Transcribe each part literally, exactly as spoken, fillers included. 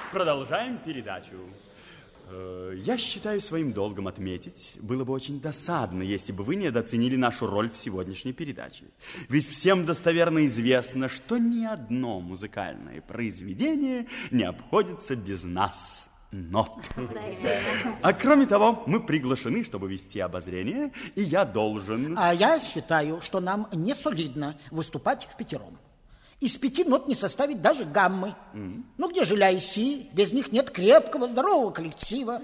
Продолжаем передачу. Я считаю своим долгом отметить, было бы очень досадно, если бы вы недооценили нашу роль в сегодняшней передаче. Ведь всем достоверно известно, что ни одно музыкальное произведение не обходится без нас, нот. А кроме того, мы приглашены, чтобы вести обозрение, и я должен... А я считаю, что нам не солидно выступать впятером. Из пяти нот не составить даже гаммы. Mm-hmm. Ну, где же ля и си? Без них нет крепкого, здорового коллектива.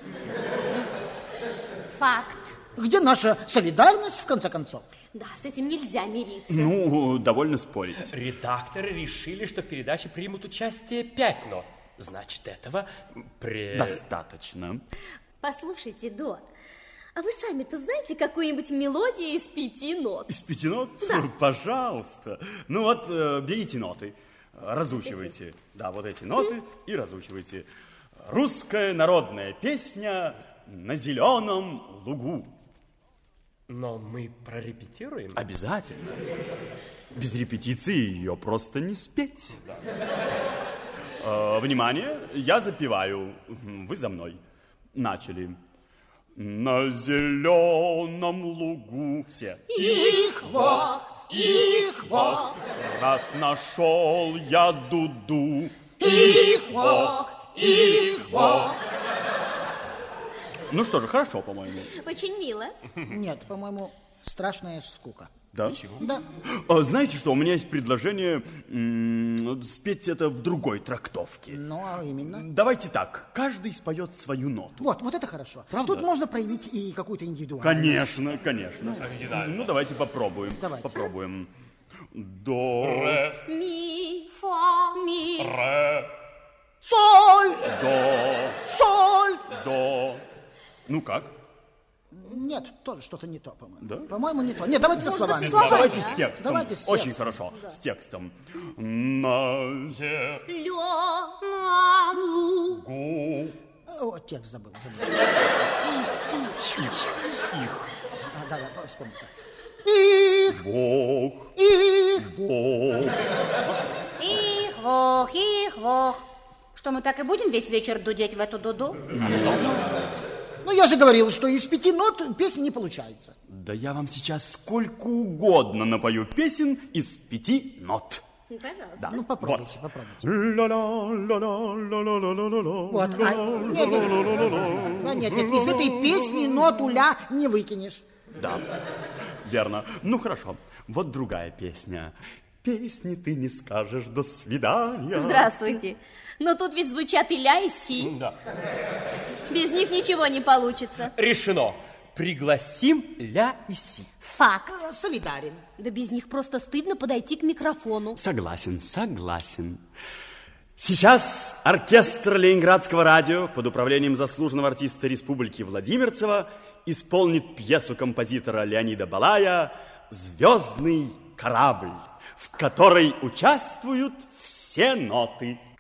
Факт. Где наша солидарность, в конце концов? Да, с этим нельзя мириться. Ну, довольно спорить. Редакторы решили, что в передаче примут участие пять нот. Значит, этого пре... достаточно. Послушайте, До, а вы сами-то знаете какую-нибудь мелодию из пяти нот? Из пяти нот? Да. Пожалуйста. Ну вот, берите ноты, разучивайте. Эти? Да, вот эти ноты и разучивайте. Русская народная песня «На зеленом лугу». Но мы прорепетируем? Обязательно. Без репетиции ее просто не спеть. Да. Э, внимание, я запеваю. Вы за мной. Начали. На зеленом лугу все. Их-вох, их-вох. Раз нашел я дуду. Их-вох, их-вох. Ну что же, хорошо, по-моему. Очень мило. Нет, по-моему, страшная скука. Да? Почему? Да. А, знаете что, у меня есть предложение м- спеть это в другой трактовке. Ну, а именно? Давайте так, каждый споет свою ноту. Вот, вот это хорошо. Правда? Тут можно проявить и какую-то индивидуальность. Конечно, конечно. Ну, ну давайте попробуем. Давайте. Попробуем. До. Ре. Ми, фа, ми. Ре. Соль! До. Соль! До. Ну как? Нет, тоже что-то не то, по-моему. Да? По-моему, не то. Нет, давайте со Можно словами. со словами. Давайте с текстом. Давайте с Очень текстом. хорошо. С текстом. На зе. Лё, на, лу. Гу. О, текст забыл. забыл. Их. А, да, да, вспомните. Их, Бог. их. Бог. Их-вох, их-вох. Что, мы так и будем весь вечер дудеть в эту дуду? Ну, я же говорил, что из пяти нот песни не получается. Да я вам сейчас сколько угодно напою песен из пяти нот. Пожалуйста. Да. Ну, попробуйте, Вот. попробуйте. Ла-ла-ла-ла-ла-ла-ла-ла-ла-ла. Вот, а, нет, нет, да, нет, нет, из этой песни ноту ля не выкинешь. Да, верно. Ну, хорошо. Вот другая песня. Песни ты не скажешь «до свидания». Здравствуйте. Но тут ведь звучат и ля, и си. Да. Без них ничего не получится. Решено. Пригласим ля и си. Факт. А, солидарен. Да без них просто стыдно подойти к микрофону. Согласен, согласен. Сейчас оркестр Ленинградского радио под управлением заслуженного артиста Республики Владимирцева исполнит пьесу композитора Леонида Балая «Звездный корабль», в которой участвуют все ноты.